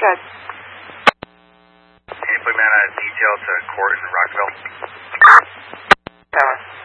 ahead. Can you put me on a detail to court in Rockville?